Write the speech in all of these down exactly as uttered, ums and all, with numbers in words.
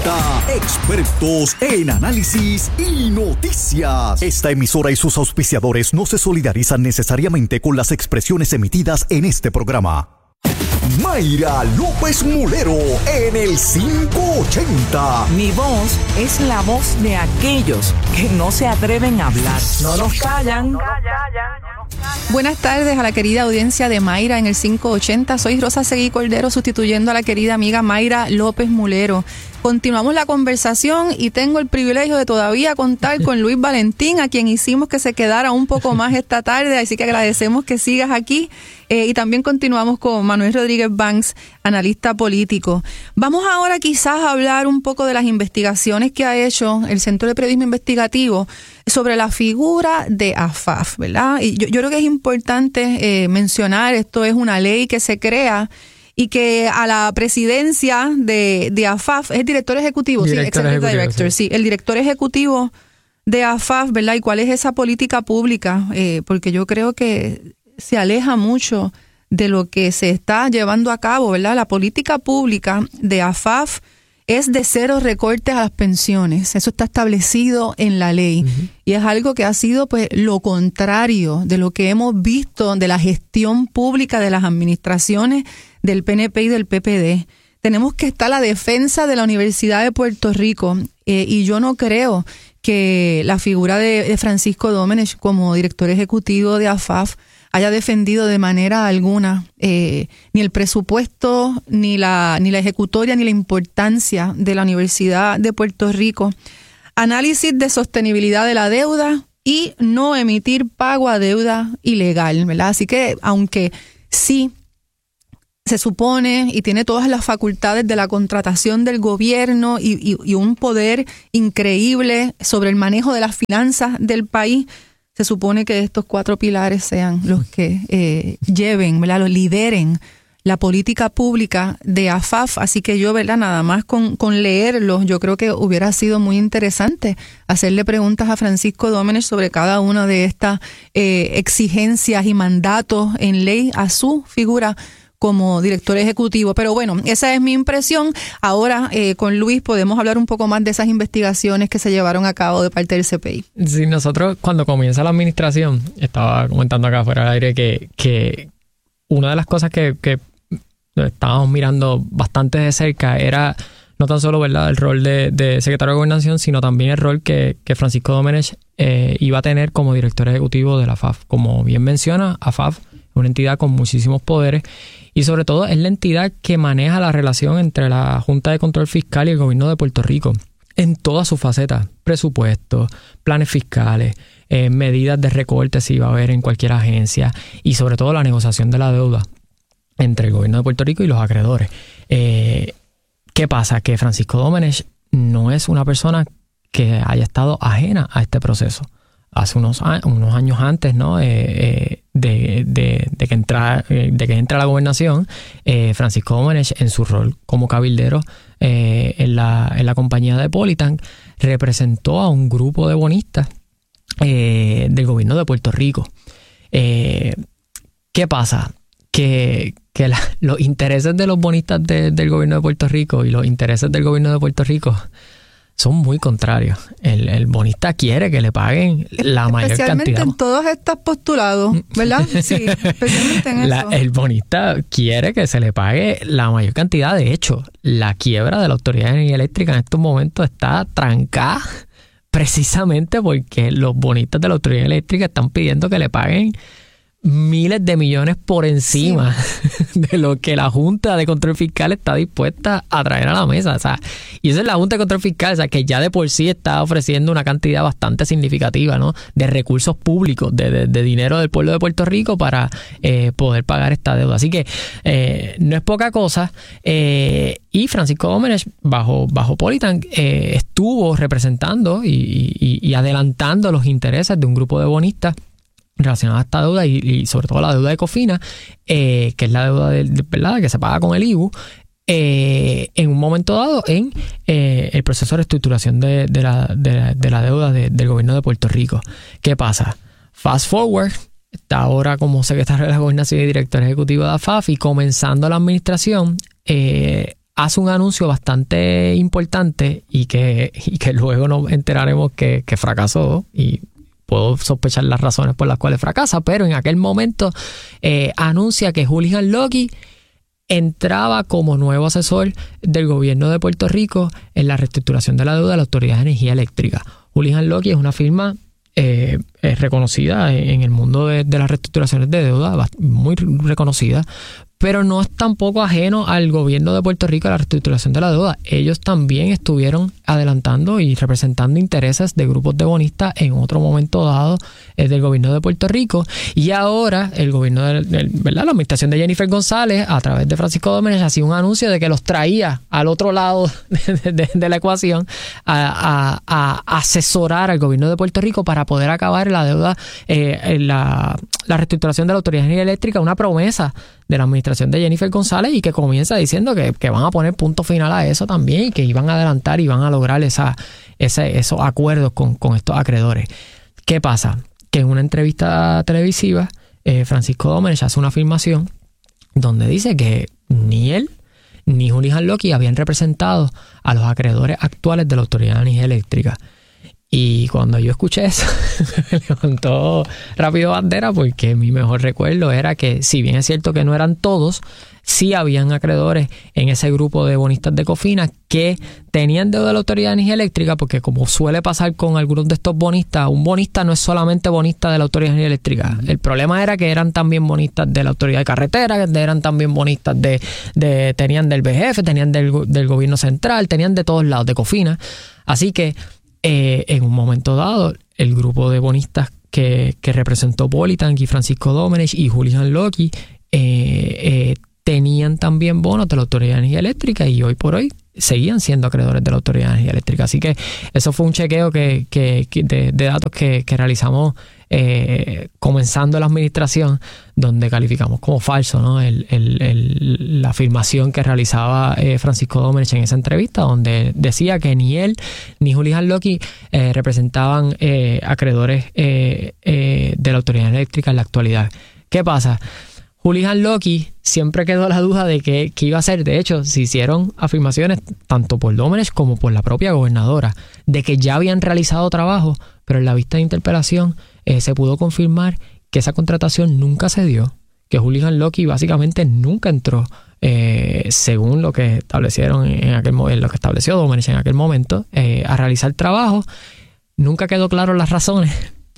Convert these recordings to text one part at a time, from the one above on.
ochenta, expertos en análisis y noticias. Esta emisora y sus auspiciadores no se solidarizan necesariamente con las expresiones emitidas en este programa. Mayra López Mulero en el quinientos ochenta. Mi voz es la voz de aquellos que no se atreven a hablar. No nos callan. Buenas tardes a la querida audiencia de Mayra en el quinientos ochenta. Soy Rosa Seguí Cordero, sustituyendo a la querida amiga Mayra López Mulero. Continuamos la conversación y tengo el privilegio de todavía contar con Luis Valentín, a quien hicimos que se quedara un poco más esta tarde, así que agradecemos que sigas aquí. Eh, y también continuamos con Manuel Rodríguez Banks, analista político. Vamos ahora quizás a hablar un poco de las investigaciones que ha hecho el Centro de Periodismo Investigativo sobre la figura de AFAF, ¿verdad? Y yo, yo creo que es importante eh, mencionar, esto es una ley que se crea y que a la presidencia de, de AFAF, es el director ejecutivo, director sí, ejecutivo, director, sí. sí, el director ejecutivo de AFAF, ¿verdad? Y cuál es esa política pública, eh, porque yo creo que se aleja mucho de lo que se está llevando a cabo, ¿verdad? La política pública de AFAF es de cero recortes a las pensiones. Eso está establecido en la ley. Uh-huh. Y es algo que ha sido pues lo contrario de lo que hemos visto de la gestión pública de las administraciones del P N P y del P P D. Tenemos que estar a la defensa de la Universidad de Puerto Rico. Eh, y yo no creo que la figura de, de Francisco Domenech como director ejecutivo de AFAF haya defendido de manera alguna eh, ni el presupuesto, ni la, ni la ejecutoria, ni la importancia de la Universidad de Puerto Rico. Análisis de sostenibilidad de la deuda y no emitir pago a deuda ilegal, ¿verdad? Así que, aunque sí se supone y tiene todas las facultades de la contratación del gobierno y, y, y un poder increíble sobre el manejo de las finanzas del país, se supone que estos cuatro pilares sean los que eh, lleven, ¿verdad? Los lideren la política pública de AFAF. Así que yo, ¿verdad? Nada más con, con leerlos, yo creo que hubiera sido muy interesante hacerle preguntas a Francisco Domenech sobre cada una de estas eh, exigencias y mandatos en ley a su figura como director ejecutivo. Pero bueno, esa es mi impresión. Ahora eh, con Luis podemos hablar un poco más de esas investigaciones que se llevaron a cabo de parte del C P I. Sí, nosotros cuando comienza la administración, estaba comentando acá fuera del aire que, que una de las cosas que, que estábamos mirando bastante de cerca era no tan solo, ¿verdad?, el rol de, de secretario de Gobernación, sino también el rol que, que Francisco Domenech eh, iba a tener como director ejecutivo de la AFAF. Como bien menciona, AFAF es una entidad con muchísimos poderes y sobre todo es la entidad que maneja la relación entre la Junta de Control Fiscal y el gobierno de Puerto Rico en todas sus facetas: presupuestos, planes fiscales, eh, medidas de recorte si va a haber en cualquier agencia y sobre todo la negociación de la deuda entre el gobierno de Puerto Rico y los acreedores. Eh, ¿Qué pasa? Que Francisco Domenech no es una persona que haya estado ajena a este proceso. Hace unos, unos años antes, ¿no? Eh, eh, de, de, de que entra, de que entra a la gobernación, eh, Francisco Domenech, en su rol como cabildero eh, en, la, en la compañía de Politan, representó a un grupo de bonistas eh, del gobierno de Puerto Rico. Eh, ¿Qué pasa? Que, que la, los intereses de los bonistas de, del gobierno de Puerto Rico y los intereses del gobierno de Puerto Rico son muy contrarios. El, el bonista quiere que le paguen la mayor cantidad. Especialmente en todos estos postulados, ¿verdad? Sí, especialmente en la, eso. El bonista quiere que se le pague la mayor cantidad. De hecho, la quiebra de la Autoridad de Energía Eléctrica en estos momentos está trancada precisamente porque los bonistas de la Autoridad Eléctrica están pidiendo que le paguen miles de millones por encima sí. de lo que la Junta de Control Fiscal está dispuesta a traer a la mesa. O sea, y esa es la Junta de Control Fiscal, o sea, que ya de por sí está ofreciendo una cantidad bastante significativa, ¿no?, de recursos públicos, de, de, de dinero del pueblo de Puerto Rico para eh, poder pagar esta deuda. Así que eh, no es poca cosa. Eh, y Francisco Domenech, bajo, bajo Politan, eh, estuvo representando y, y, y adelantando los intereses de un grupo de bonistas relacionada a esta deuda y, y sobre todo la deuda de Cofina, eh, que es la deuda de, de, ¿verdad?, que se paga con el I B U, eh, en un momento dado en eh, el proceso de reestructuración de, de, la, de, la, de la deuda de, del gobierno de Puerto Rico. ¿Qué pasa? Fast forward, está ahora como secretario de la Gobernación y director ejecutivo de AFAF, y comenzando la administración, eh, hace un anuncio bastante importante y que, y que luego nos enteraremos que, que fracasó, y puedo sospechar las razones por las cuales fracasa, pero en aquel momento eh, anuncia que Julian Loki entraba como nuevo asesor del gobierno de Puerto Rico en la reestructuración de la deuda de la Autoridad de Energía Eléctrica. Julian Loki es una firma eh, es reconocida en el mundo de, de las reestructuraciones de deuda, muy reconocida, pero no es tampoco ajeno al gobierno de Puerto Rico a la reestructuración de la deuda. Ellos también estuvieron adelantando y representando intereses de grupos de bonistas en otro momento dado eh, del gobierno de Puerto Rico, y ahora el gobierno de, de ¿verdad? la administración de Jennifer González, a través de Francisco Domenech, hacía un anuncio de que los traía al otro lado de, de, de la ecuación a, a, a asesorar al gobierno de Puerto Rico para poder acabar la deuda, eh, en la, la reestructuración de la Autoridad de Energía Eléctrica, una promesa de la administración de Jennifer González, y que comienza diciendo que, que van a poner punto final a eso también, y que iban a adelantar y van a lograr esa, ese, esos acuerdos con, con estos acreedores. ¿Qué pasa? Que en una entrevista televisiva, eh, Francisco Domenech hace una afirmación donde dice que ni él ni Julian Loki habían representado a los acreedores actuales de la Autoridad de Energía Eléctrica. Y cuando yo escuché eso, me levantó rápido bandera, porque mi mejor recuerdo era que, si bien es cierto que no eran todos, sí habían acreedores en ese grupo de bonistas de Cofina que tenían deuda de la Autoridad de Energía Eléctrica, porque como suele pasar con algunos de estos bonistas, un bonista no es solamente bonista de la Autoridad de Energía Eléctrica. El problema era que eran también bonistas de la Autoridad de Carretera, que eran también bonistas de, de tenían del B G F, tenían del, del gobierno central, tenían de todos lados, de Cofina. Así que Eh, en un momento dado, el grupo de bonistas que, que representó Politan y Francisco Domenech y Julian Loki eh, eh, tenían también bonos de la Autoridad de Energía Eléctrica, y hoy por hoy seguían siendo acreedores de la Autoridad de Energía Eléctrica. Así que eso fue un chequeo que, que, que de, de datos que, que realizamos eh, comenzando la administración, donde calificamos como falso, ¿no? el, el, el, la afirmación que realizaba eh, Francisco Domenech en esa entrevista, donde decía que ni él ni Julian Loki eh, representaban eh, acreedores eh, eh, de la Autoridad Eléctrica en la actualidad. ¿Qué pasa? Julian Loki siempre quedó la duda de que, que iba a ser. De hecho, se hicieron afirmaciones tanto por Domenech como por la propia gobernadora de que ya habían realizado trabajo, pero en la vista de interpelación eh, se pudo confirmar que esa contratación nunca se dio, que Julian Loki básicamente nunca entró, eh, según lo que establecieron en aquel en lo que estableció Domenech en aquel momento, eh, a realizar trabajo. Nunca quedó claro las razones,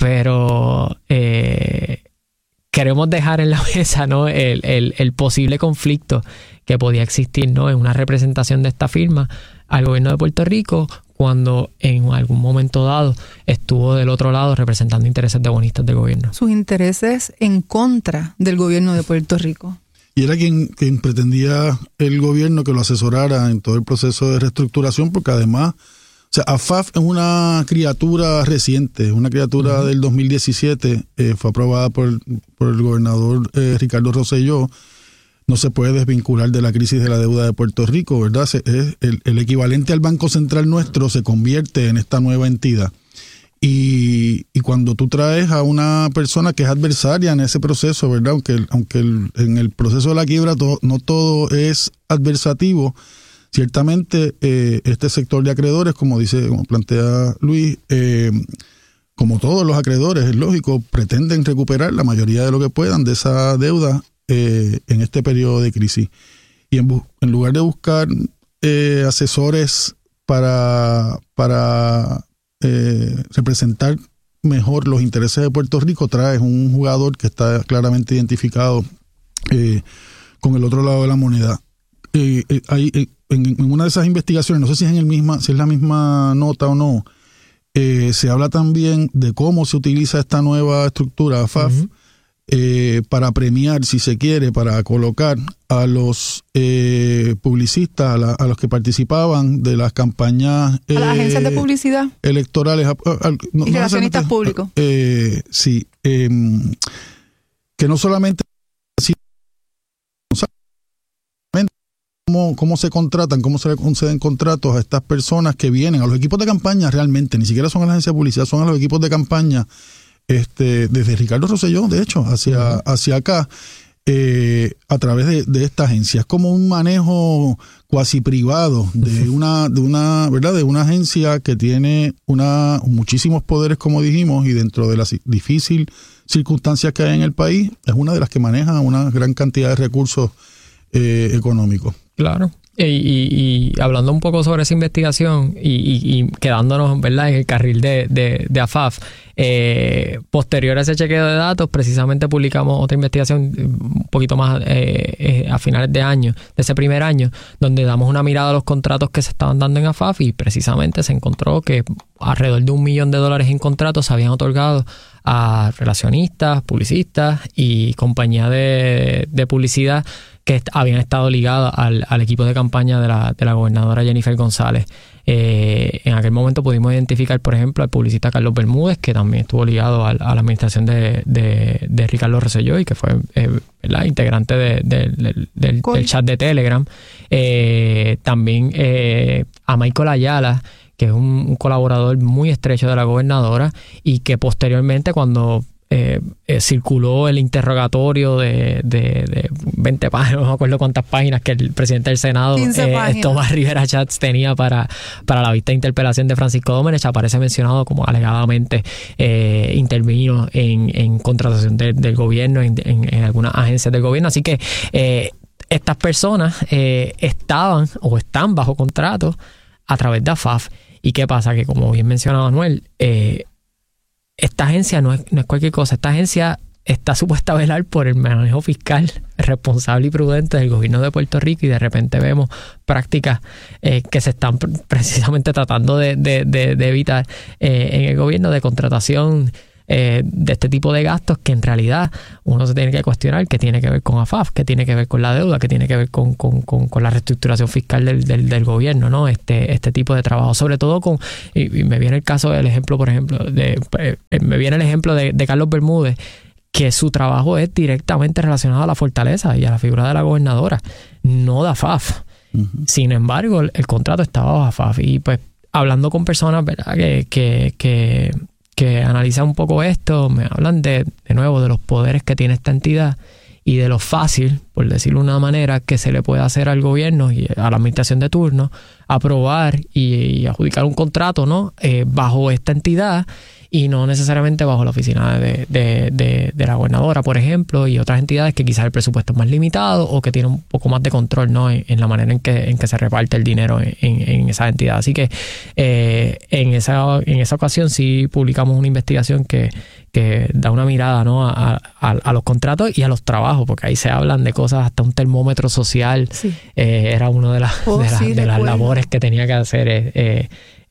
pero eh, queremos dejar en la mesa, ¿no? el, el, el posible conflicto que podía existir, ¿no? en una representación de esta firma al gobierno de Puerto Rico, cuando en algún momento dado estuvo del otro lado representando intereses de bonistas del gobierno. Sus intereses en contra del gobierno de Puerto Rico. Y era quien, quien pretendía el gobierno que lo asesorara en todo el proceso de reestructuración, porque además, o sea, A F A F es una criatura reciente, una criatura uh-huh. del dos mil diecisiete, eh, fue aprobada por, por el gobernador eh, Ricardo Rosselló. No se puede desvincular de la crisis de la deuda de Puerto Rico, ¿verdad? Se, es el, el equivalente al Banco Central nuestro se convierte en esta nueva entidad. Y, y cuando tú traes a una persona que es adversaria en ese proceso, ¿verdad? Aunque, aunque el, en el proceso de la quiebra todo, no todo es adversativo, ciertamente eh, este sector de acreedores, como dice, como plantea Luis, eh, como todos los acreedores, es lógico, pretenden recuperar la mayoría de lo que puedan de esa deuda Eh, en este periodo de crisis. Y en, bu- en lugar de buscar eh, asesores para, para eh, representar mejor los intereses de Puerto Rico, traes un jugador que está claramente identificado eh, con el otro lado de la moneda. Eh, eh, hay, eh, en, en una de esas investigaciones, no sé si es, en el misma, si es la misma nota o no, eh, se habla también de cómo se utiliza esta nueva estructura A F A F, uh-huh. Eh, para premiar, si se quiere, para colocar a los eh, publicistas, a, la, a los que participaban de las campañas eh, a las agencias de publicidad electorales, a, a, no, y no relacionistas públicos. Eh, sí, eh, que no solamente cómo, cómo se contratan, cómo se le conceden contratos a estas personas que vienen, a los equipos de campaña realmente, ni siquiera son a las agencias de publicidad, son a los equipos de campaña. Este, desde Ricardo Rosselló, de hecho, hacia, uh-huh. hacia acá, eh, a través de, de esta agencia. Es como un manejo cuasi privado de una, de una, ¿verdad? De una agencia que tiene una, muchísimos poderes, como dijimos, y dentro de las difíciles circunstancias que hay en el país, es una de las que maneja una gran cantidad de recursos eh, económicos. Claro. Y, y, y hablando un poco sobre esa investigación y, y, y quedándonos, ¿verdad?, en el carril de, de, de A F A F, eh, posterior a ese chequeo de datos, precisamente publicamos otra investigación un poquito más eh, eh, a finales de año, de ese primer año, donde damos una mirada a los contratos que se estaban dando en A F A F y precisamente se encontró que alrededor de un millón de dólares en contratos se habían otorgado a relacionistas, publicistas y compañías de, de publicidad que habían estado ligadas al, al equipo de campaña de la, de la gobernadora Jennifer González. Eh, en aquel momento pudimos identificar, por ejemplo, al publicista Carlos Bermúdez, que también estuvo ligado a, a la administración de, de, de Ricardo Rosselló y que fue eh, ¿verdad? integrante de, de, de, del, del chat de Telegram. Eh, también eh, a Michael Ayala, que es un, un colaborador muy estrecho de la gobernadora y que posteriormente, cuando Eh, eh, circuló el interrogatorio de, de, de veinte páginas, no me acuerdo cuántas páginas que el presidente del Senado, eh, Tomás Rivera Chats, tenía para, para la vista de interpelación de Francisco Domenech, aparece mencionado como alegadamente eh, intervino en, en contratación de, del gobierno, en, en, en algunas agencias del gobierno. Así que eh, estas personas eh, estaban o están bajo contrato a través de A F A F. ¿Y qué pasa? Que, como bien mencionaba Manuel, eh, esta agencia no es, no es cualquier cosa. Esta agencia está supuesta a velar por el manejo fiscal responsable y prudente del gobierno de Puerto Rico, y de repente vemos prácticas eh, que se están precisamente tratando de, de, de, de evitar eh, en el gobierno, de contratación eh, de este tipo de gastos que en realidad uno se tiene que cuestionar qué tiene que ver con A F A F, qué tiene que ver con la deuda, qué tiene que ver con, con, con, con la reestructuración fiscal del, del, del gobierno, ¿no? Este, este tipo de trabajo, sobre todo con, y, y me viene el caso del ejemplo, por ejemplo, de eh, me viene el ejemplo de, de Carlos Bermúdez, que su trabajo es directamente relacionado a la fortaleza y a la figura de la gobernadora, no de A F A F. Uh-huh. Sin embargo, el, el contrato estaba bajo A F A F, y pues hablando con personas, ¿verdad?, que, que, que que analizan un poco esto, me hablan de, de nuevo, de los poderes que tiene esta entidad y de lo fácil, por decirlo de una manera, que se le puede hacer al gobierno y a la administración de turno aprobar y, y adjudicar un contrato, ¿no? Eh, bajo esta entidad y no necesariamente bajo la oficina de, de, de, de la gobernadora, por ejemplo, y otras entidades que quizás el presupuesto es más limitado o que tienen un poco más de control, ¿no?, en, en la manera en que, en que se reparte el dinero en, en, en esa entidad. Así que eh, en esa en esa ocasión sí publicamos una investigación que, que da una mirada, ¿no?, a, a, a los contratos y a los trabajos, porque ahí se hablan de cosas, hasta un termómetro social. Sí. Eh, era una de las, oh, de, la, sí, de las labores que tenía que hacer eh, eh,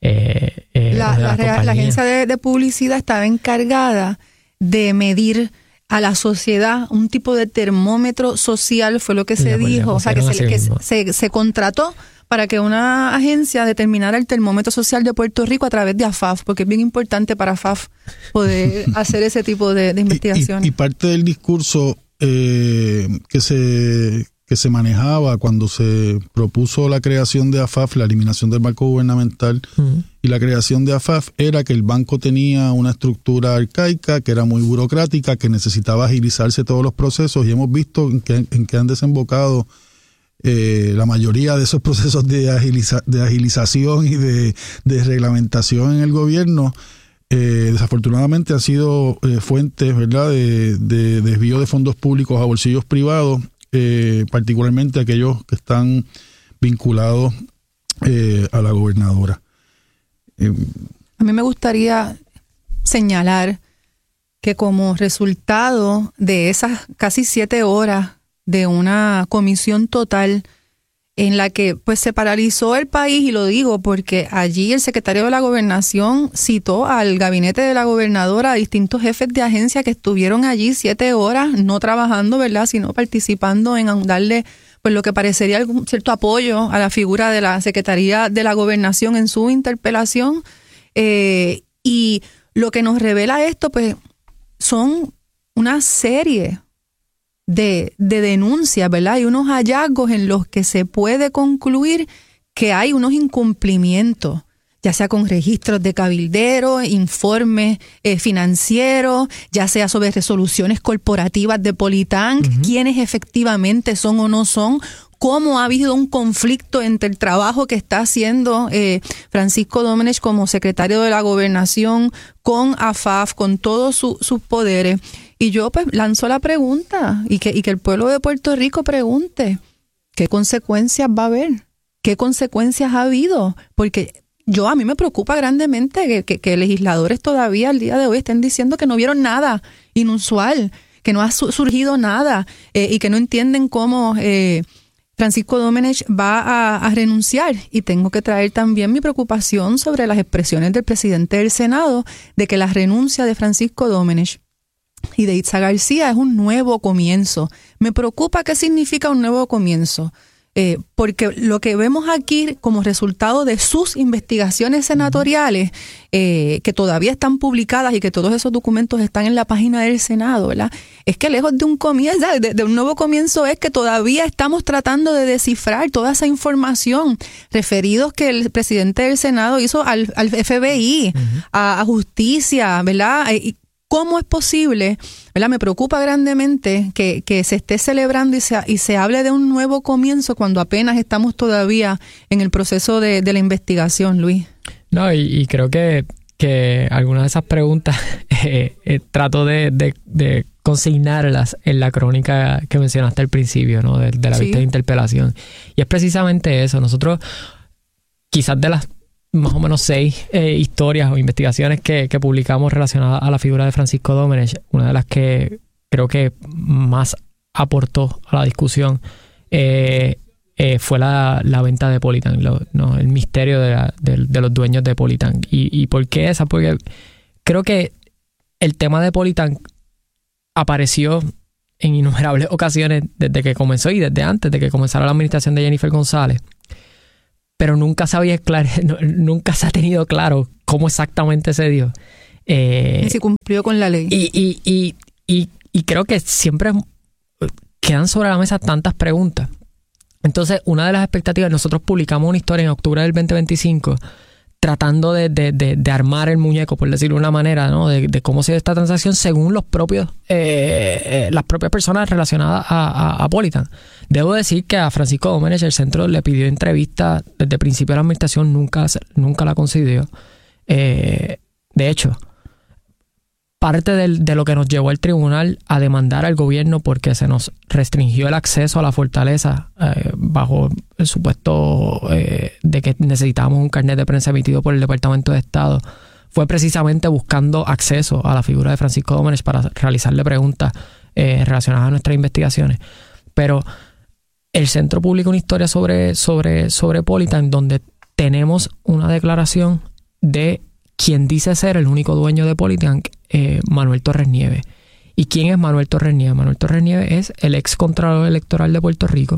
Eh, eh, la, la, la, la agencia de, de publicidad estaba encargada de medir a la sociedad un tipo de termómetro social, fue lo que se pues, dijo, o sea, que, se, que se, se contrató para que una agencia determinara el termómetro social de Puerto Rico a través de A F A F, porque es bien importante para A F A F poder hacer ese tipo de, de investigaciones. Y, y, y parte del discurso eh, que se que se manejaba cuando se propuso la creación de A F A F, la eliminación del banco gubernamental uh-huh. y la creación de A F A F, era que el banco tenía una estructura arcaica, que era muy burocrática, que necesitaba agilizarse todos los procesos, y hemos visto en que, en que han desembocado eh, la mayoría de esos procesos de, agiliza, de agilización y de, de reglamentación en el gobierno. Eh, desafortunadamente han sido eh, fuentes, ¿verdad?, de, de desvío de fondos públicos a bolsillos privados, Eh, particularmente aquellos que están vinculados eh, a la gobernadora. Eh, a mí me gustaría señalar que como resultado de esas casi siete horas de una comisión total en la que pues se paralizó el país, y lo digo porque allí el secretario de la Gobernación citó al gabinete de la gobernadora, a distintos jefes de agencia que estuvieron allí siete horas, no trabajando, ¿verdad?, sino participando en darle pues lo que parecería algún cierto apoyo a la figura de la Secretaría de la Gobernación en su interpelación. Eh, y lo que nos revela esto, pues, son una serie De, de denuncias, ¿verdad? Hay unos hallazgos en los que se puede concluir que hay unos incumplimientos, ya sea con registros de cabildero, informes eh, financieros, ya sea sobre resoluciones corporativas de Politank, uh-huh. quiénes efectivamente son o no son, cómo ha habido un conflicto entre el trabajo que está haciendo eh, Francisco Domenech como secretario de la Gobernación, con A F A F, con todos su, sus poderes. Y yo pues lanzo la pregunta, y que, y que el pueblo de Puerto Rico pregunte, ¿qué consecuencias va a haber? ¿Qué consecuencias ha habido? Porque yo a mí me preocupa grandemente que, que, que legisladores todavía al día de hoy estén diciendo que no vieron nada inusual, que no ha su, surgido nada eh, y que no entienden cómo eh, Francisco Domenech va a, a renunciar. Y tengo que traer también mi preocupación sobre las expresiones del presidente del Senado de que la renuncia de Francisco Domenech y de Itza García es un nuevo comienzo. Me preocupa qué significa un nuevo comienzo. Eh, porque lo que vemos aquí como resultado de sus investigaciones senatoriales, eh, que todavía están publicadas y que todos esos documentos están en la página del Senado, ¿verdad? Es que lejos de un comienzo, de, de un nuevo comienzo, es que todavía estamos tratando de descifrar toda esa información, referidos que el presidente del Senado hizo al, al F B I, uh-huh. a, a justicia, ¿verdad? Y, ¿cómo es posible, ¿verdad? Me preocupa grandemente que, que se esté celebrando y se, y se hable de un nuevo comienzo cuando apenas estamos todavía en el proceso de, de la investigación, Luis. No, y, y creo que, que algunas de esas preguntas eh, eh, trato de, de, de consignarlas en la crónica que mencionaste al principio, ¿no? De, de la sí. vista de interpelación. Y es precisamente eso. Nosotros, quizás de las más o menos seis eh, historias o investigaciones que, que publicamos relacionadas a la figura de Francisco Domenech, una de las que creo que más aportó a la discusión eh, eh, fue la, la venta de Politank, lo, no, el misterio de, la, de, de los dueños de Politank. ¿Y, ¿Y por qué esa? Porque creo que el tema de Politank apareció en innumerables ocasiones desde que comenzó y desde antes de que comenzara la administración de Jennifer González. Pero nunca se había esclare- nunca se ha tenido claro cómo exactamente se dio. Eh, y se cumplió con la ley. Y, y, y, y, y creo que siempre quedan sobre la mesa tantas preguntas. Entonces, una de las expectativas, nosotros publicamos una historia en octubre del veinte veinticinco tratando de, de, de, de armar el muñeco, por decirlo de una manera, ¿no? De, de cómo se dio esta transacción según los propios, eh, eh, las propias personas relacionadas a, a, a Politank. Debo decir que a Francisco Domenech el centro le pidió entrevista desde el principio de la administración, nunca, nunca la concedió. Eh, de hecho, parte del, de lo que nos llevó el tribunal a demandar al gobierno porque se nos restringió el acceso a la fortaleza eh, bajo el supuesto eh, de que necesitábamos un carnet de prensa emitido por el Departamento de Estado, fue precisamente buscando acceso a la figura de Francisco Domenech para realizarle preguntas eh, relacionadas a nuestras investigaciones. Pero el centro publica una historia sobre, sobre, sobre Politank donde tenemos una declaración de quien dice ser el único dueño de Politank, eh, Manuel Torres Nieves. ¿Y quién es Manuel Torres Nieves? Manuel Torres Nieves es el ex contralor electoral de Puerto Rico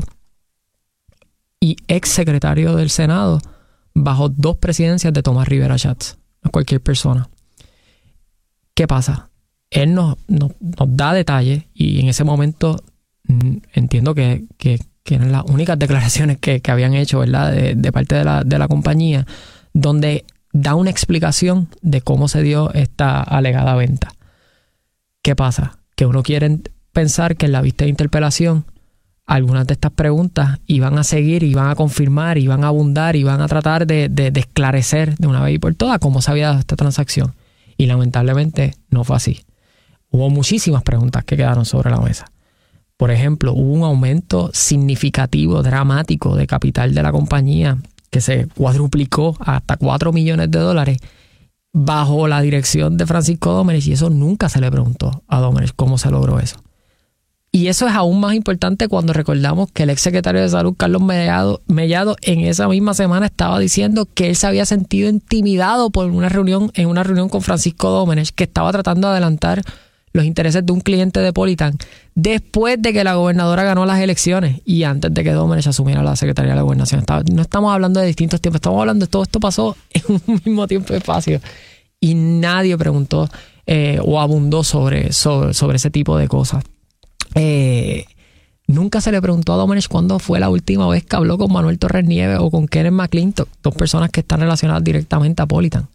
y ex secretario del Senado bajo dos presidencias de Tomás Rivera Schatz, no cualquier persona. ¿Qué pasa? Él nos, nos, nos da detalles y en ese momento mm, entiendo que, que, que eran las únicas declaraciones que, que habían hecho, ¿verdad? De, de parte de la, de la compañía, donde da una explicación de cómo se dio esta alegada venta. ¿Qué pasa? Que uno quiere pensar que en la vista de interpelación algunas de estas preguntas iban a seguir, iban a confirmar, iban a abundar, iban a tratar de, de, de esclarecer de una vez y por todas cómo se había dado esta transacción. Y lamentablemente no fue así. Hubo muchísimas preguntas que quedaron sobre la mesa. Por ejemplo, hubo un aumento significativo, dramático de capital de la compañía que se cuadruplicó hasta cuatro millones de dólares bajo la dirección de Francisco Domenech, y eso nunca se le preguntó a Domenech cómo se logró eso. Y eso es aún más importante cuando recordamos que el ex secretario de Salud, Carlos Mellado, Mellado, en esa misma semana estaba diciendo que él se había sentido intimidado por una reunión, en una reunión con Francisco Domenech, que estaba tratando de adelantar los intereses de un cliente de Politank después de que la gobernadora ganó las elecciones y antes de que Domenech asumiera la Secretaría de la Gobernación. No estamos hablando de distintos tiempos, estamos hablando de todo esto pasó en un mismo tiempo y espacio y nadie preguntó eh, o abundó sobre, sobre, sobre ese tipo de cosas. Eh, nunca se le preguntó a Domenech cuándo fue la última vez que habló con Manuel Torres Nieves o con Kenneth McClintock, dos personas que están relacionadas directamente a Politan.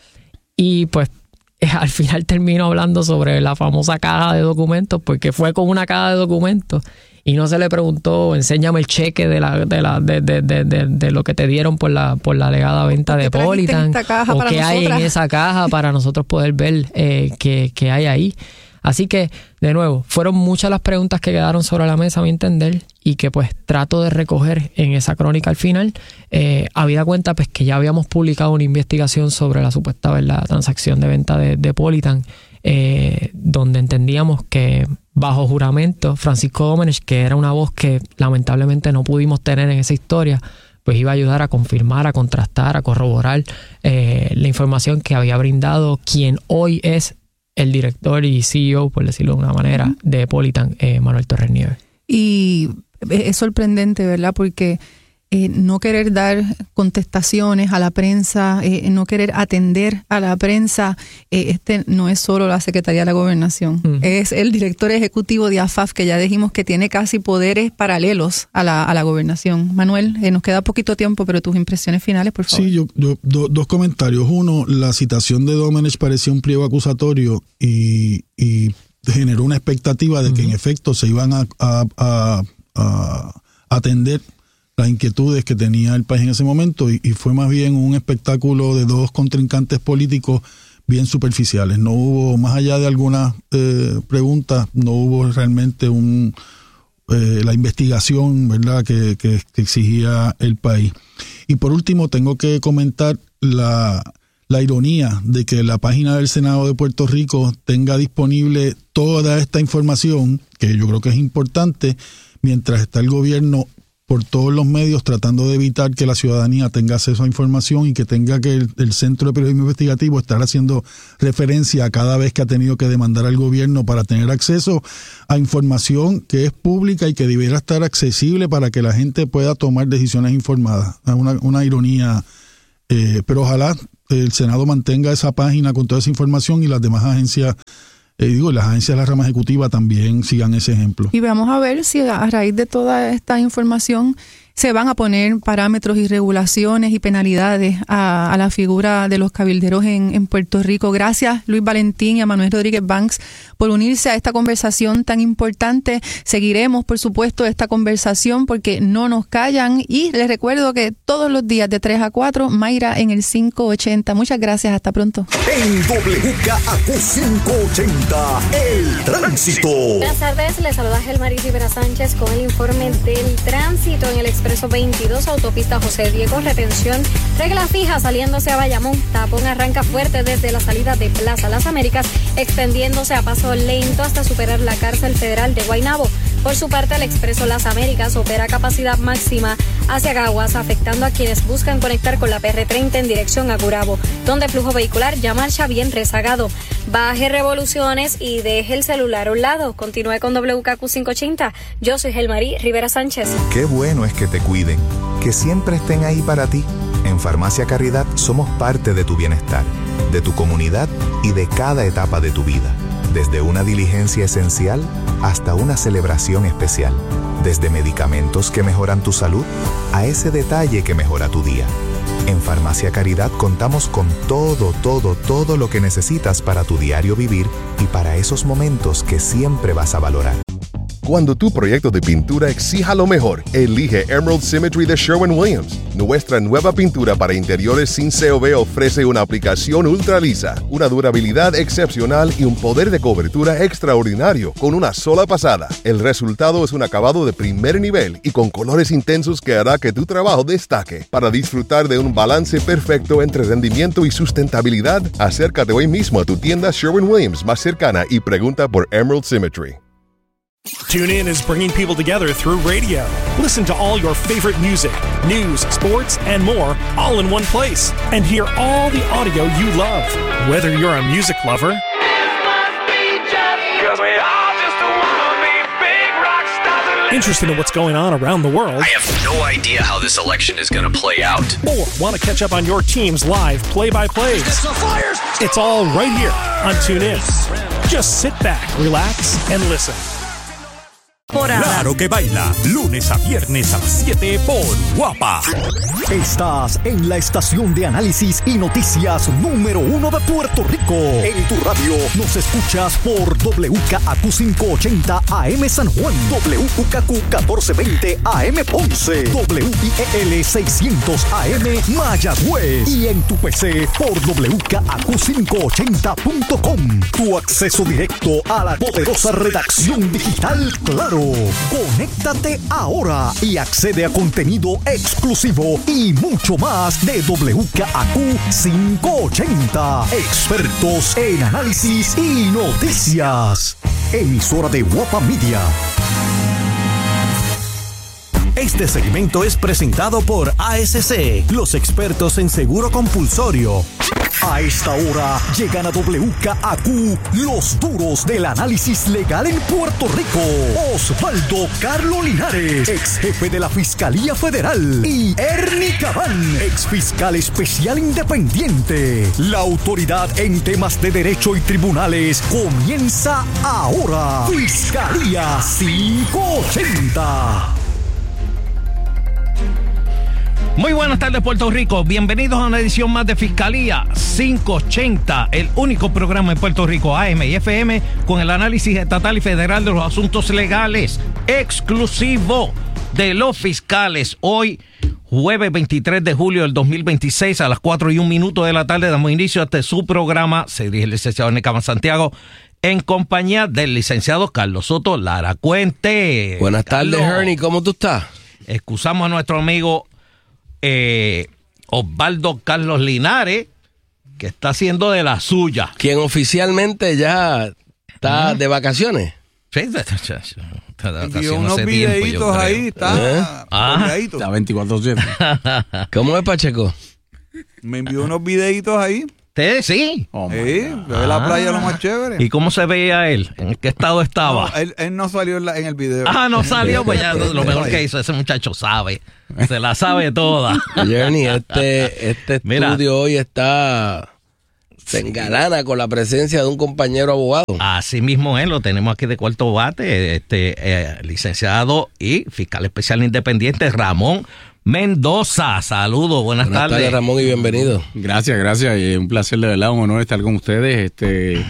Y pues al final terminó hablando sobre la famosa caja de documentos, porque fue con una caja de documentos y no se le preguntó, enséñame el cheque de la de la de, de, de, de, de lo que te dieron por la por la alegada venta de Politan, o qué hay en esa caja para nosotros poder ver eh, qué, qué hay ahí. Así que, de nuevo, fueron muchas las preguntas que quedaron sobre la mesa, a mi entender, y que pues trato de recoger en esa crónica al final. Eh, habida cuenta pues que ya habíamos publicado una investigación sobre la supuesta, ¿verdad?, transacción de venta de, de Politan, eh, donde entendíamos que bajo juramento Francisco Domenech, que era una voz que lamentablemente no pudimos tener en esa historia, pues iba a ayudar a confirmar, a contrastar, a corroborar eh, la información que había brindado quien hoy es el director y C E O, por decirlo de una manera, de Politan, eh, Manuel Torres Nieves. Y es sorprendente, ¿verdad? Porque eh, no querer dar contestaciones a la prensa, eh, no querer atender a la prensa, eh, este no es solo la Secretaría de la Gobernación, uh-huh. es el director ejecutivo de A F A F, que ya dijimos que tiene casi poderes paralelos a la, a la gobernación. Manuel, eh, nos queda poquito tiempo, pero tus impresiones finales, por favor. Sí, yo, yo do, dos comentarios. Uno, la citación de Domenech parecía un pliego acusatorio y, y generó una expectativa de que uh-huh. en efecto se iban a, a, a, a atender las inquietudes que tenía el país en ese momento, y, y fue más bien un espectáculo de dos contrincantes políticos bien superficiales. No hubo, más allá de algunas eh, preguntas, no hubo realmente un eh, la investigación, ¿verdad?, que, que, que exigía el país. Y por último, tengo que comentar la, la ironía de que la página del Senado de Puerto Rico tenga disponible toda esta información, que yo creo que es importante, mientras está el gobierno por todos los medios tratando de evitar que la ciudadanía tenga acceso a información y que tenga que el, el Centro de Periodismo Investigativo estar haciendo referencia a cada vez que ha tenido que demandar al gobierno para tener acceso a información que es pública y que debiera estar accesible para que la gente pueda tomar decisiones informadas. Es una, una ironía, eh, pero ojalá el Senado mantenga esa página con toda esa información y las demás agencias, Eh, digo, las agencias de la rama ejecutiva también sigan ese ejemplo. Y vamos a ver si a raíz de toda esta información se van a poner parámetros y regulaciones y penalidades a, a la figura de los cabilderos en, en Puerto Rico. Gracias, Luis Valentín y a Manuel Rodríguez Banks, por unirse a esta conversación tan importante. Seguiremos, por supuesto, esta conversación porque no nos callan. Y les recuerdo que todos los días de tres a cuatro, Mayra en el cinco ochenta. Muchas gracias, hasta pronto. En W K A Q cinco ochenta, el tránsito. Buenas tardes, les saluda Gelmari Rivera Sánchez con el informe del tránsito en el Expreso veintidós, autopista José Diego, retención, regla fija saliéndose a Bayamón, tapón arranca fuerte desde la salida de Plaza Las Américas, extendiéndose a paso lento hasta superar la cárcel federal de Guaynabo. Por su parte, el Expreso Las Américas opera a capacidad máxima hacia Caguas, afectando a quienes buscan conectar con la P R treinta en dirección a Gurabo, donde el flujo vehicular ya marcha bien rezagado. Baje revoluciones y deje el celular a un lado. Continúe con W K Q cinco ochenta. Yo soy Gelmarí Rivera Sánchez. Qué bueno es que te cuiden, que siempre estén ahí para ti. En Farmacia Caridad somos parte de tu bienestar, de tu comunidad y de cada etapa de tu vida. Desde una diligencia esencial hasta una celebración especial. Desde medicamentos que mejoran tu salud a ese detalle que mejora tu día. En Farmacia Caridad contamos con todo, todo, todo lo que necesitas para tu diario vivir y para esos momentos que siempre vas a valorar. Cuando tu proyecto de pintura exija lo mejor, elige Emerald Symmetry de Sherwin-Williams. Nuestra nueva pintura para interiores sin C O B ofrece una aplicación ultra lisa, una durabilidad excepcional y un poder de cobertura extraordinario con una sola pasada. El resultado es un acabado de primer nivel y con colores intensos que hará que tu trabajo destaque. Para disfrutar de un balance perfecto entre rendimiento y sustentabilidad, acércate hoy mismo a tu tienda Sherwin-Williams más cercana y pregunta por Emerald Symmetry. TuneIn is bringing people together through radio. Listen to all your favorite music, news, sports, and more, all in one place. And hear all the audio you love. Whether you're a music lover, interested in what's going on around the world, I have no idea how this election is going to play out, or want to catch up on your team's live play-by-plays, it's all right here on TuneIn. Just sit back, relax, and listen. Claro que baila, lunes a viernes a las siete por Guapa. Estás en la estación de análisis y noticias número uno de Puerto Rico. En tu radio nos escuchas por W K A Q quinientos ochenta A M San Juan, W K A Q catorce veinte A M Ponce, W I E L seiscientos A M Mayagüez y en tu P C por W K A Q quinientos ochenta punto com. Tu acceso directo a la poderosa redacción digital Claro. Conéctate ahora y accede a contenido exclusivo y mucho más de W K A Q quinientos ochenta. Expertos en análisis y noticias. Emisora de Guapa Media. Este segmento es presentado por A S C, los expertos en seguro compulsorio. A esta hora llegan a W K A Q los duros del análisis legal en Puerto Rico. Osvaldo Carlos Linares, ex jefe de la Fiscalía Federal, y Ernie Cabán, ex fiscal especial independiente. La autoridad en temas de derecho y tribunales comienza ahora. Fiscalía quinientos ochenta. Muy buenas tardes, Puerto Rico. Bienvenidos a una edición más de Fiscalía quinientos ochenta, el único programa en Puerto Rico, A M y F M, con el análisis estatal y federal de los asuntos legales, exclusivo de los fiscales. Hoy, jueves veintitrés de julio del dos mil veintiséis, a las cuatro y un minuto de la tarde, damos inicio a este su programa. Se dirige el licenciado Ernie Cabán Santiago, en compañía del licenciado Carlos Soto Lara Cuente. Buenas tardes, Carlos. Ernie, ¿cómo tú estás? Excusamos a nuestro amigo Eh, Osvaldo Carlos Linares, que está haciendo de la suya. Quien oficialmente ya está ¿Mm? de vacaciones. Sí, de, de, de, de y unos videitos ahí, está ¿Eh? ah, está veinticuatro siete. ¿Cómo es, Pacheco? Me envió unos videitos ahí. ¿Usted sí? Oh, sí, ve ah. la playa lo más chévere. ¿Y cómo se veía él? ¿En qué estado estaba? No, él, él no salió en, la, en el video. Ah, no salió, pues ya lo mejor que hizo. Ese muchacho sabe, se la sabe toda. Ernie, este, este Mira, estudio hoy está... se engalana con la presencia de un compañero abogado. Así mismo es, lo tenemos aquí de cuarto bate, este eh, licenciado y fiscal especial independiente Ramón Mendoza. Saludos, buenas, buenas tardes. tardes, Ramón, y bienvenido. Gracias, gracias. Y un placer, de verdad, un honor estar con ustedes. Este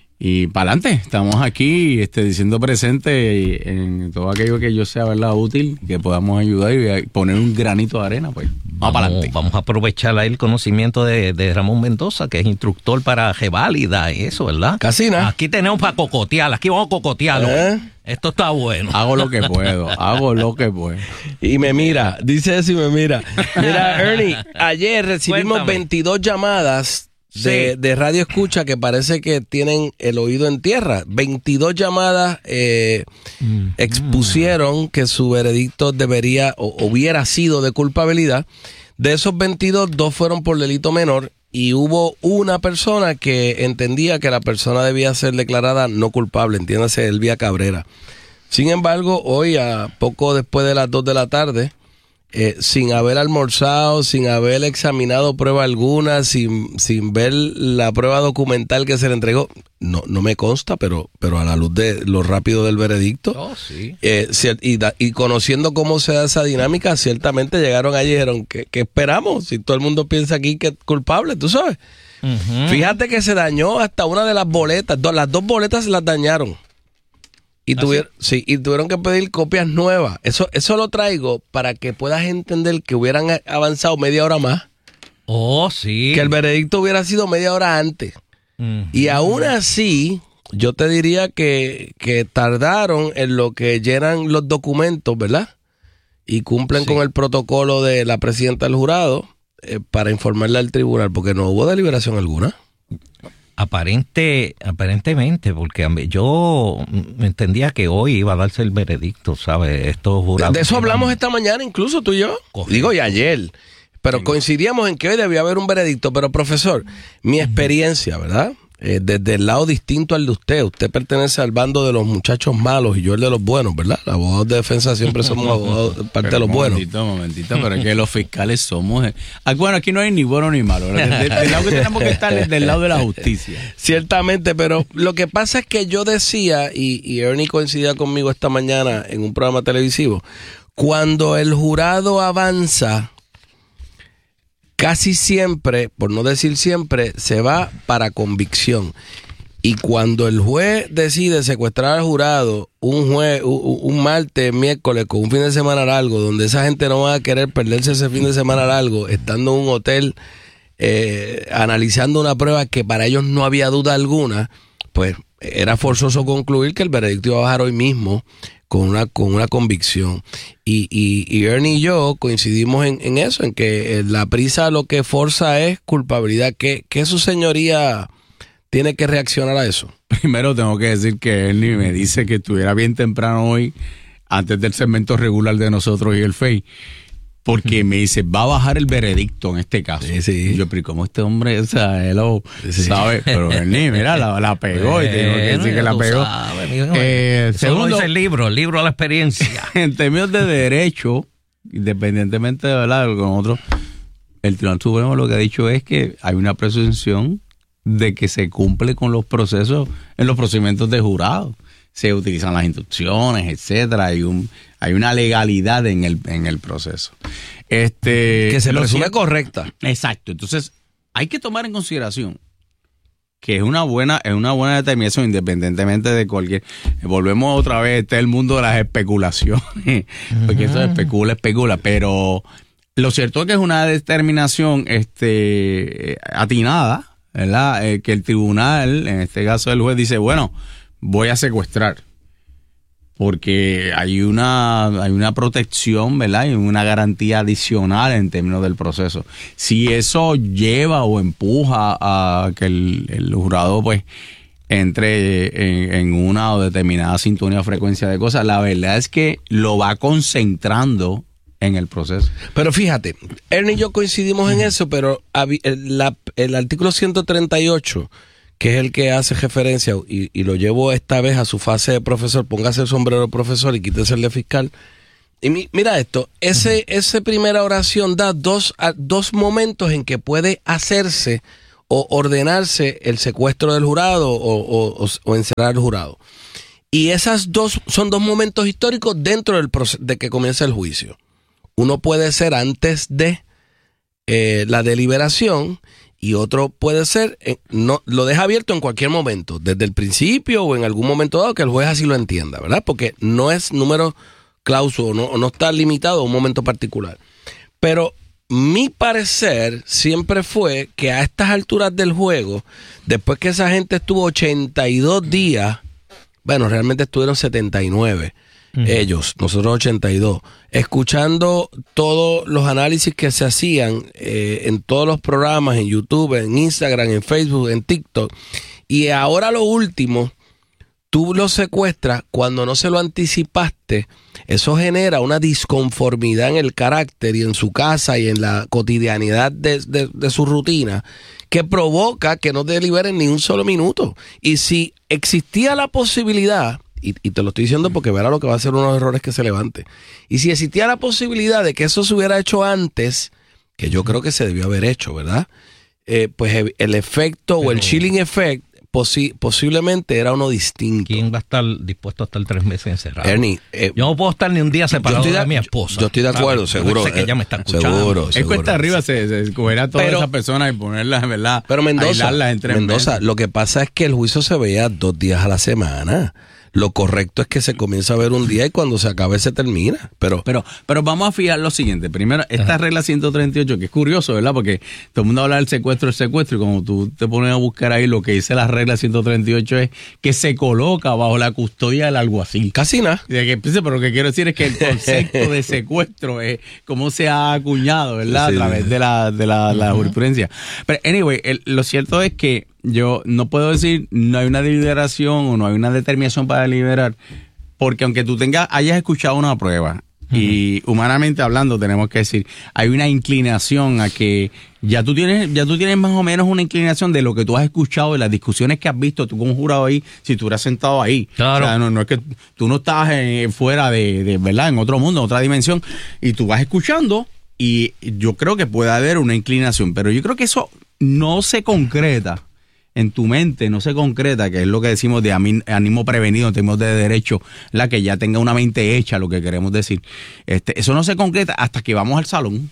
y para adelante, estamos aquí este, diciendo presente en todo aquello que yo sea, ¿verdad?, útil, que podamos ayudar y poner un granito de arena, pues. Vamos, para adelante. Vamos a aprovechar ahí el conocimiento de, de Ramón Mendoza, que es instructor para Reválida y eso, ¿verdad? Casi nada. Aquí tenemos para cocotear, aquí vamos a cocotearlo. ¿Eh? Esto está bueno. Hago lo que puedo, hago lo que puedo. Y me mira, dice eso y me mira. Mira, Ernie, ayer recibimos Cuéntame. veintidós llamadas de, sí. de radio escucha que parece que tienen el oído en tierra. veintidós llamadas eh, mm. expusieron que su veredicto debería o hubiera sido de culpabilidad. De esos veintidós, dos fueron por delito menor y hubo una persona que entendía que la persona debía ser declarada no culpable, entiéndase, Elvia Cabrera. Sin embargo, hoy, a poco después de las dos de la tarde, Eh, sin haber almorzado, sin haber examinado prueba alguna, sin, sin ver la prueba documental que se le entregó, no, no me consta, pero, pero a la luz de lo rápido del veredicto, oh, sí. eh, y, y conociendo cómo se da esa dinámica, ciertamente llegaron allí y dijeron, ¿qué, qué esperamos? Si todo el mundo piensa aquí que es culpable, tú sabes. Uh-huh. Fíjate que se dañó hasta una de las boletas, do, las dos boletas las dañaron. Y tuvieron, sí, y tuvieron que pedir copias nuevas. Eso, eso lo traigo para que puedas entender que hubieran avanzado media hora más. Oh, sí. Que el veredicto hubiera sido media hora antes. Mm. Y aún así, yo te diría que, que tardaron en lo que llenan los documentos, ¿verdad? Y cumplen sí. con el protocolo de la presidenta del jurado eh, para informarle al tribunal, porque no hubo deliberación alguna. Aparente, aparentemente, porque yo entendía que hoy iba a darse el veredicto, ¿sabes? Estos jurados. De eso hablamos van... esta mañana, incluso tú y yo. Correcto. Digo, y ayer. Pero sí. coincidíamos en que hoy debía haber un veredicto. Pero, profesor, mi experiencia, ¿verdad? eh, desde el lado distinto al de usted. Usted pertenece al bando de los muchachos malos y yo el de los buenos, ¿verdad? Los abogados de defensa siempre somos abogados de parte pero de los buenos. Momentito, momentito, pero es que los fiscales somos... Ah, bueno, aquí no hay ni bueno ni malo. Del, del lado que tenemos que estar es del lado de la justicia. Ciertamente, pero lo que pasa es que yo decía, y, y Ernie coincidía conmigo esta mañana en un programa televisivo, cuando el jurado avanza, casi siempre, por no decir siempre, se va para convicción. Y cuando el juez decide secuestrar al jurado un juez, un, un martes, miércoles, con un fin de semana largo, donde esa gente no va a querer perderse ese fin de semana largo, estando en un hotel eh, analizando una prueba que para ellos no había duda alguna, pues era forzoso concluir que el veredicto iba a bajar hoy mismo con una con una convicción. Y, y, y Ernie y yo coincidimos en, en eso, en que la prisa lo que forza es culpabilidad. ¿Qué, qué su señoría tiene que reaccionar a eso? Primero tengo que decir que Ernie me dice que estuviera bien temprano hoy, antes del segmento regular de nosotros y el F E I, porque me dice, va a bajar el veredicto en este caso. Sí, sí. Y yo, pero ¿cómo este hombre, o sea, él lo sí. sabe? Pero Ernie, mira, la, la pegó bueno, y tengo que decir que la pegó. Sabes, eh, segundo, dice el libro, el libro a la experiencia. En términos de derecho, independientemente de hablar con otros, el Tribunal Supremo lo que ha dicho es que hay una presunción de que se cumple con los procesos en los procedimientos de jurado. Se utilizan las instrucciones, etcétera. Hay un hay una legalidad en el en el proceso. Este que se presume cierto, correcta. Exacto. Entonces, hay que tomar en consideración que es una buena es una buena determinación independientemente de cualquier. Volvemos otra vez este es el mundo de las especulaciones, porque eso especula, especula, pero lo cierto es que es una determinación este atinada, ¿verdad? Eh, que el tribunal, en este caso el juez, dice, bueno, voy a secuestrar porque hay una hay una protección, ¿verdad? Y una garantía adicional en términos del proceso. Si eso lleva o empuja a que el, el jurado pues entre en, en una o determinada sintonía o frecuencia de cosas, la verdad es que lo va concentrando en el proceso. Pero fíjate, Ernie y yo coincidimos en eso, pero el, la, el artículo ciento treinta y ocho, que es el que hace referencia, y, y lo llevo esta vez a su fase de profesor, póngase el sombrero de profesor y quítese el de fiscal. Y mi, mira esto, ese, esa primera oración da dos, dos momentos en que puede hacerse o ordenarse el secuestro del jurado o, o, o encerrar al jurado. Y esas dos son dos momentos históricos dentro del proceso de que comienza el juicio. Uno puede ser antes de eh, la deliberación y otro puede ser, eh, no lo deja abierto en cualquier momento, desde el principio o en algún momento dado que el juez así lo entienda, ¿verdad? Porque no es número clauso, no, no está limitado a un momento particular. Pero mi parecer siempre fue que a estas alturas del juego, después que esa gente estuvo ochenta y dos días, bueno, realmente estuvieron setenta y nueve, uh-huh. ellos, nosotros ochenta y dos, escuchando todos los análisis que se hacían eh, en todos los programas, en YouTube, en Instagram, en Facebook, en TikTok, y ahora lo último, tú lo secuestras cuando no se lo anticipaste. Eso genera una disconformidad en el carácter y en su casa y en la cotidianidad de, de, de su rutina, que provoca que no deliberen ni un solo minuto. Y si existía la posibilidad, y, y te lo estoy diciendo porque verá lo que va a ser unos errores que se levante, y si existía la posibilidad de que eso se hubiera hecho antes, que yo creo que se debió haber hecho, ¿verdad? Eh, pues el efecto Pero, o el chilling effect Posi- posiblemente era uno distinto. ¿Quién va a estar dispuesto a estar tres meses encerrado? Ernie, eh, yo no puedo estar ni un día separado de, de mi esposa. Yo estoy de acuerdo, ¿sabes? seguro. Sé que ella me está escuchando. Seguro, es cuesta arriba se, se escoger a todas esas personas y ponerlas, ¿verdad? Pero Mendoza, entre Mendoza lo que pasa es que el juicio se veía dos días a la semana. Lo correcto es que se comienza a ver un día y cuando se acabe se termina. Pero pero pero vamos a fijar lo siguiente. Primero, esta Ajá. regla ciento treinta y ocho, que es curioso, ¿verdad? Porque todo el mundo habla del secuestro, el secuestro, y como tú te pones a buscar ahí, lo que dice la regla ciento treinta y ocho es que se coloca bajo la custodia del alguacil. Casi nada. Pero lo que quiero decir es que el concepto de secuestro es cómo se ha acuñado, ¿verdad? Sí, a través de la, de la, la jurisprudencia. Pero, anyway, el, lo cierto es que yo no puedo decir no hay una deliberación o no hay una determinación para deliberar, porque aunque tú tengas hayas escuchado una prueba Y humanamente hablando, tenemos que decir, hay una inclinación a que ya tú tienes, ya tú tienes más o menos una inclinación de lo que tú has escuchado, de las discusiones que has visto, tú como jurado ahí, si tú hubieras sentado ahí. Claro. O sea, no, no es que tú no estás en, fuera de, de, ¿verdad? En otro mundo, en otra dimensión, y tú vas escuchando, y yo creo que puede haber una inclinación, pero yo creo que eso no se concreta. En tu mente no se concreta, que es lo que decimos de ánimo prevenido en términos de derecho, la que ya tenga una mente hecha, lo que queremos decir. Este, eso no se concreta hasta que vamos al salón.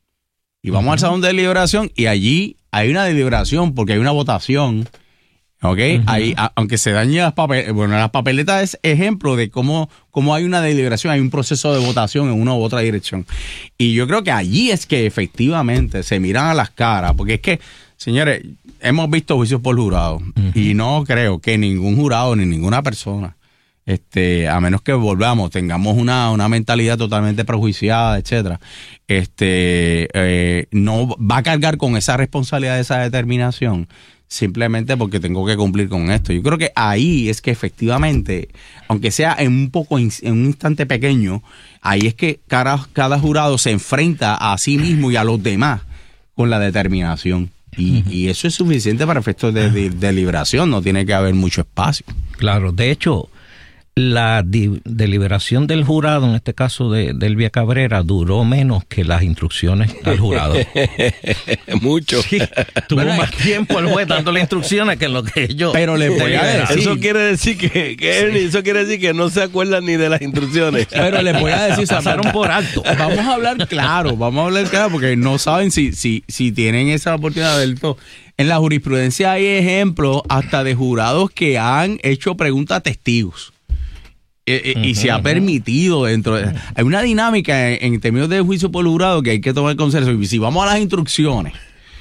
Y vamos uh-huh. al salón de deliberación y allí hay una deliberación porque hay una votación. ¿Ok? Uh-huh. Ahí, a, aunque se dañen las papeletas, bueno, las papeletas es ejemplo de cómo, cómo hay una deliberación, hay un proceso de votación en una u otra dirección. Y yo creo que allí es que efectivamente se miran a las caras, porque es que, señores, hemos visto juicios por jurado uh-huh. y no creo que ningún jurado ni ninguna persona, este, a menos que volvamos, tengamos una, una mentalidad totalmente prejuiciada, etcétera, este, eh, no va a cargar con esa responsabilidad de esa determinación simplemente porque tengo que cumplir con esto. Yo creo que ahí es que efectivamente, aunque sea en un poco, en un instante pequeño, ahí es que cada, cada jurado se enfrenta a sí mismo y a los demás con la determinación. Y, uh-huh. y eso es suficiente para efectos de, de, de liberación, no tiene que haber mucho espacio. Claro, de hecho, la di- deliberación del jurado, en este caso de, de Elvia Cabrera, duró menos que las instrucciones al jurado. Mucho. Sí, tuvo bueno, más tiempo el juez dándole instrucciones que lo que yo. Pero le voy a decir. Eso quiere decir que, que Ernie, sí. eso quiere decir que no se acuerdan ni de las instrucciones. Pero les voy a decir, se pasaron por alto. Vamos a hablar claro, vamos a hablar claro, porque no saben si, si, si tienen esa oportunidad del todo. En la jurisprudencia hay ejemplos hasta de jurados que han hecho preguntas a testigos. Eh, eh, y se ha permitido dentro de, hay una dinámica en, en términos de juicio por jurado que hay que tomar en consideración. Y si vamos a las instrucciones,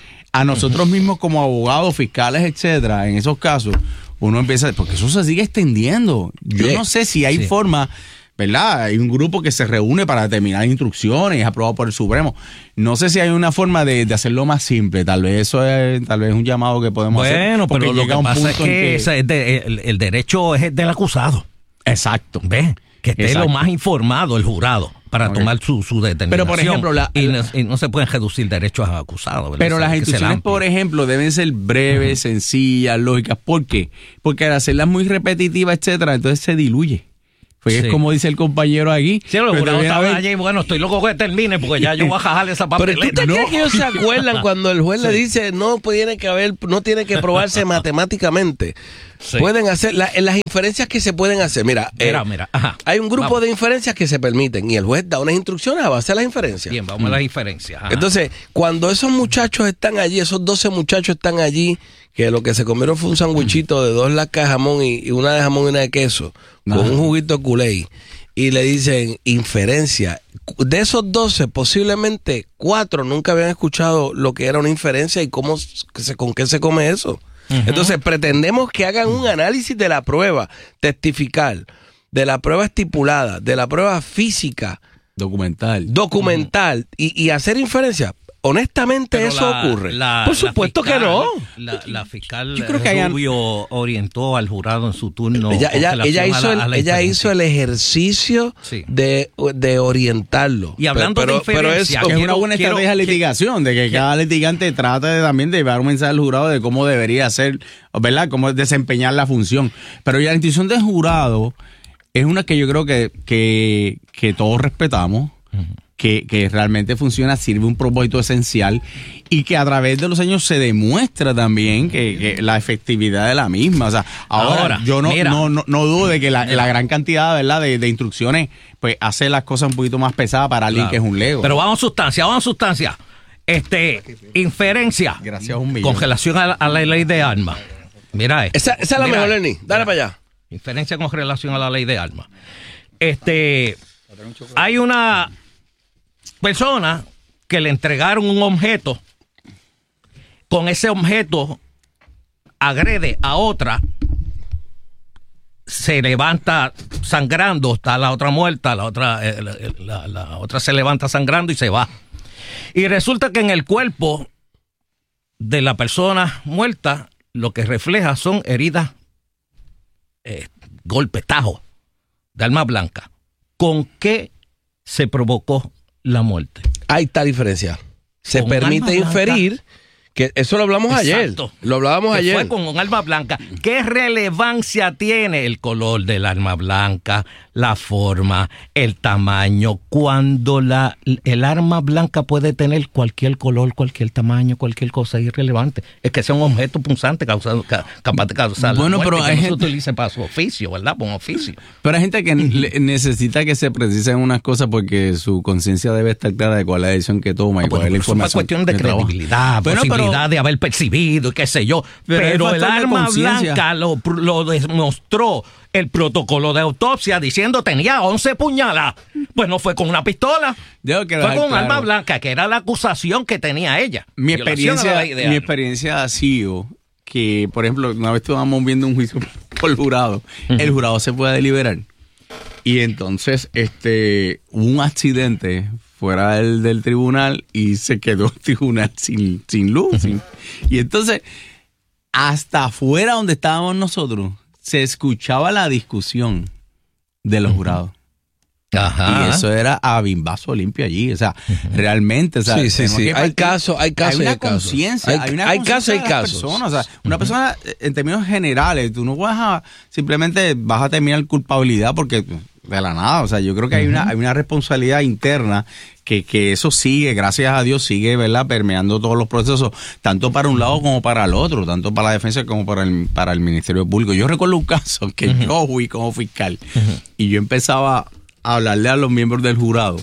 a nosotros mismos como abogados, fiscales, etcétera, en esos casos, uno empieza, porque eso se sigue extendiendo. Yo sí. no sé si hay sí. forma, ¿verdad? Hay un grupo que se reúne para determinar instrucciones, es aprobado por el Supremo. No sé si hay una forma de, de hacerlo más simple. Tal vez eso es, tal vez un llamado que podemos bueno, hacer. Bueno, pero lo que pasa es que, que... Es de, el, el derecho es del acusado. Exacto. ¿Ves? Que esté Exacto. lo más informado el jurado para okay. tomar su, su determinación. Pero, por ejemplo, la, y, no, y no se pueden reducir derechos a acusados. ¿verdad? Pero las instrucciones, por ejemplo, deben ser breves, uh-huh. sencillas, lógicas. ¿Por qué? Porque al hacerlas muy repetitivas, etcétera, entonces se diluye. Pues sí. es como dice el compañero aquí. Sí, los jurados estaban allí, bueno, estoy loco que termine porque ya yo voy a jajar esa papeleta. Pero ¿tú te no. crees que ellos se acuerdan cuando el juez sí. le dice no tiene que haber, no tiene que probarse matemáticamente? Sí. Pueden hacer la, en las inferencias que se pueden hacer. Mira, mira, eh, mira. Ajá. hay un grupo vamos. de inferencias que se permiten y el juez da unas instrucciones a base de las inferencias. Bien, vamos mm. a las inferencias. Ajá. Entonces, cuando esos muchachos están allí, esos doce muchachos están allí, que lo que se comieron fue un sandwichito de dos lacas de jamón y, y una de jamón y una de queso, Ajá. con un juguito de Kool-Aid, y le dicen inferencia. De esos doce, posiblemente cuatro nunca habían escuchado lo que era una inferencia y cómo se, con qué se come eso. Uh-huh. Entonces pretendemos que hagan un análisis de la prueba testifical, de la prueba estipulada, de la prueba física, documental, documental uh-huh. y, y hacer inferencia. Honestamente, pero eso la, ocurre. La, Por supuesto fiscal, que no. La, la fiscal Yo creo que hayan... Rubio orientó al jurado en su turno. Ella, ella, ella, hizo, la, el, ella hizo el ejercicio sí. de, de orientarlo. Y hablando pero, de inferencia, pero es, es una buena quiero, estrategia de litigación, de que quiero, cada litigante trate de, también de llevar un mensaje al jurado de cómo debería ser, ¿verdad? Cómo desempeñar la función. Pero ya la institución del jurado es una que yo creo que, que, que todos respetamos. Uh-huh. Que, que realmente funciona, sirve un propósito esencial y que a través de los años se demuestra también que, que la efectividad de la misma. O sea, ahora, ahora yo no, no, no, no dudo de que la, la gran cantidad, ¿verdad?, de, de instrucciones pues hace las cosas un poquito más pesadas para alguien claro. que es un lego. Pero vamos a sustancia, vamos a sustancia. Este, inferencia. Gracias a un millón. Con relación a, a la ley de armas. Mira esto. Esa, esa es la mejor, Lenny. Dale para allá. Inferencia con relación a la ley de armas. Este, hay una persona que le entregaron un objeto, con ese objeto agrede a otra, se levanta sangrando, está la otra muerta, la otra, eh, la, la, la otra se levanta sangrando y se va. Y resulta que en el cuerpo de la persona muerta lo que refleja son heridas, eh, golpes, tajos de arma blanca. ¿Con qué se provocó la muerte. Hay esta diferencia. Se Con permite arma inferir blanca. que eso lo hablamos Exacto. ayer. Lo hablábamos que ayer. Fue con un arma blanca. ¿Qué relevancia tiene el color del arma blanca, la forma, el tamaño? Cuando la, el arma blanca puede tener cualquier color, cualquier tamaño, cualquier cosa, es irrelevante. Es que sea un objeto punzante causado, ca, capaz de causar Bueno, la muerte, pero que hay no gente- se utilice para su oficio, ¿verdad? Para un oficio. Pero hay gente que le- necesita que se precisen unas cosas porque su conciencia debe estar clara de cuál es la decisión que toma y Ah, cuál bueno, es la pero eso es una información. cuestión de que trabaja. credibilidad, Bueno, pero- posibilidad de haber percibido y qué sé yo. Pero Pero, hay el factor de arma conciencia. blanca lo, lo demostró el protocolo de autopsia diciendo tenía once puñaladas. Pues no fue con una pistola. Debo que Fue dejar con un claro. arma blanca, que era la acusación que tenía ella. Mi Violación a la experiencia, ley de mi armas. experiencia ha sido que, por ejemplo, una vez estábamos viendo un juicio por jurado, el jurado se puede deliberar. Y entonces este hubo un accidente fuera del, del tribunal y se quedó el tribunal sin, sin luz. sin- y entonces, hasta afuera donde estábamos nosotros, se escuchaba la discusión de los jurados. Ajá. Y eso era a bimbazo limpio allí. O sea, realmente. O sea, Sí, sí, tenemos sí. que Hay partir- casos, hay casos Hay y una hay casos. conciencia. Hay- Hay, una hay conciencia casos y de las casos. personas. O sea, una persona, en términos generales, tú no vas a simplemente vas a terminar culpabilidad porque de la nada. O sea, yo creo que hay una, hay una responsabilidad interna que, que eso sigue, gracias a Dios, sigue, ¿verdad?, permeando todos los procesos, tanto para un lado como para el otro, tanto para la defensa como para el, para el Ministerio Público. Yo recuerdo un caso que yo fui como fiscal y yo empezaba a hablarle a los miembros del jurado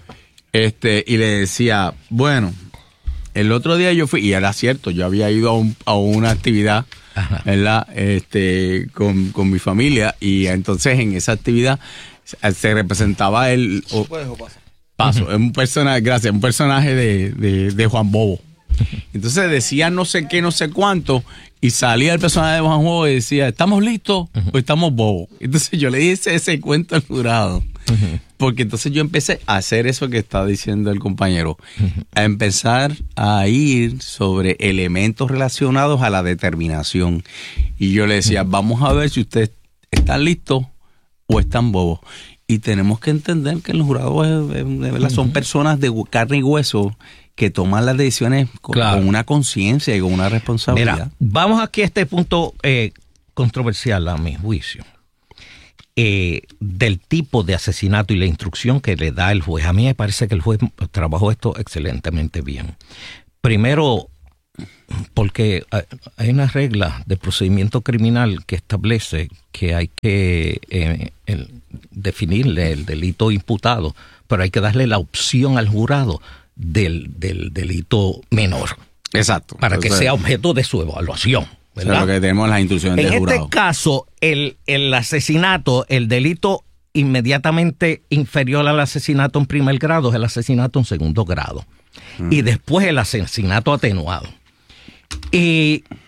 este y le decía, bueno, el otro día yo fui, y era cierto, yo había ido a, un, a una actividad, ¿verdad?, este, con, con mi familia, y entonces en esa actividad se, se representaba el... o- paso, es un personaje, gracias, un personaje de, de, de Juan Bobo. Entonces decía no sé qué, no sé cuánto, y salía el personaje de Juan Bobo y decía, ¿estamos listos o estamos bobos? Entonces yo le hice ese cuento al jurado. Porque entonces yo empecé a hacer eso que está diciendo el compañero, a empezar a ir sobre elementos relacionados a la determinación. Y yo le decía, vamos a ver si ustedes están listos o están bobos. Y tenemos que entender que los jurados eh, de verdad, son personas de carne y hueso que toman las decisiones con, Claro. con una conciencia y con una responsabilidad. Mira, vamos aquí a este punto eh, controversial a mi juicio. Eh, del tipo de asesinato y la instrucción que le da el juez. A mí me parece que el juez trabajó esto excelentemente bien. Primero, porque hay una regla de procedimiento criminal que establece que hay que eh, el, definirle el delito imputado, pero hay que darle la opción al jurado del, del delito menor. Exacto. Para que Entonces, sea objeto de su evaluación. o sea, lo que tenemos las instrucciones En del este jurado. caso, el, el asesinato, el delito inmediatamente inferior al asesinato en primer grado es el asesinato en segundo grado. Mm. Y después el asesinato atenuado. Y